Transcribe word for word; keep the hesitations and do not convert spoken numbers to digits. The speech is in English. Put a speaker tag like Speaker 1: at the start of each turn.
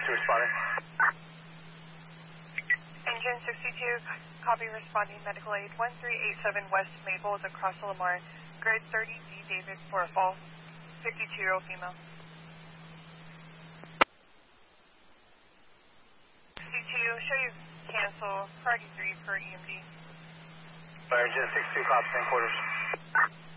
Speaker 1: sixty-two responding.
Speaker 2: Engine sixty-two, copy responding medical aid one three eight seven West Maple is across the Lamar. Grid thirty D David for a fall. fifty-two year old female. sixty-two, show you cancel. Priority three for E M D.
Speaker 1: Fire engine sixty-two, copy, ten quarters.